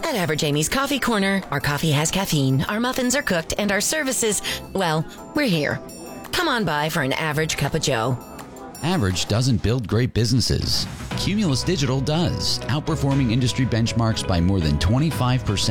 At Average Amy's Coffee Corner, our coffee has caffeine, our muffins are cooked, and our services, well, we're here. Come on by for an average cup of joe. Average doesn't build great businesses. Cumulus Digital does, outperforming industry benchmarks by more than 25%.